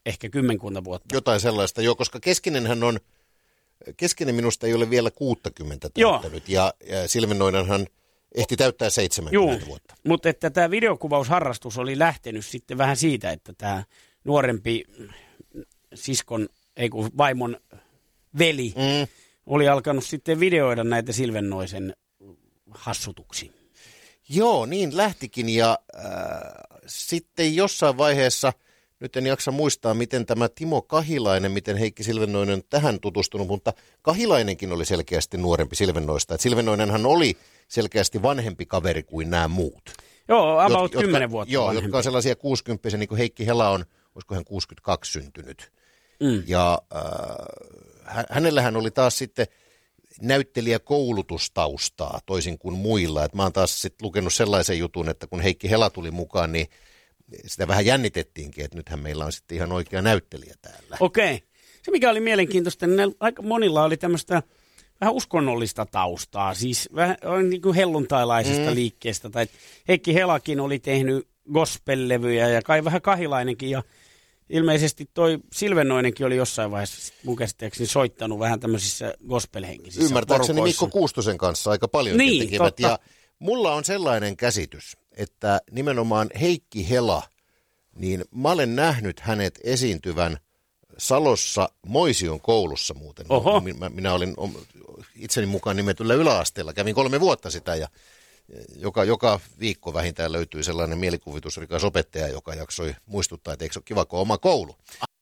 ehkä 10 vuotta. Jotain sellaista, joo, koska Keskinen minusta ei ole vielä 60 täyttänyt, ja Silvennoinenhan ehti täyttää 70 vuotta. Mutta että tämä videokuvausharrastus oli lähtenyt sitten vähän siitä, että tämä nuorempi vaimon veli oli alkanut sitten videoida näitä Silvennoisen hassutuksia. Joo, niin lähtikin, ja sitten jossain vaiheessa, nyt en jaksa muistaa, miten tämä Timo Kahilainen, miten Heikki Silvennoinen on tähän tutustunut, mutta Kahilainenkin oli selkeästi nuorempi Silvennoista. Et Silvennoinenhan oli selkeästi vanhempi kaveri kuin nämä muut. Joo, about 10 vuotta joo, vanhempi. Jotka on sellaisia 60, niin kuin Heikki Hela on, olisiko hän 62 syntynyt. Ja hänellähän oli taas sitten näyttelijäkoulutustaustaa toisin kuin muilla. Et mä oon taas sitten lukenut sellaisen jutun, että kun Heikki Hela tuli mukaan, niin sitä vähän jännitettiinkin, että nythän meillä on sitten ihan oikea näyttelijä täällä. Okei. Se mikä oli mielenkiintoista, niin aika monilla oli tämmöistä vähän uskonnollista taustaa, siis vähän niin kuin helluntailaisesta liikkeestä. Tai Heikki Helakin oli tehnyt gospel-levyjä ja kai vähän Kahilainenkin, ja ilmeisesti toi Silvennoinenkin oli jossain vaiheessa mun käsittääkseni soittanut vähän tämmöisissä gospel-henkisissä Ymmärtääkseni porukoissa. Mikko Kuustosen kanssa aika paljon tekevät. Totta. Ja mulla on sellainen käsitys, että nimenomaan Heikki Hela, niin mä olen nähnyt hänet esiintyvän Salossa Moision koulussa muuten. Oho. Minä olin itseni mukaan nimetyllä yläasteella, kävin 3 vuotta sitä, ja joka viikko vähintään löytyi sellainen mielikuvitusrikas opettaja, joka jaksoi muistuttaa, että eikö se ole kiva, kun on oma koulu.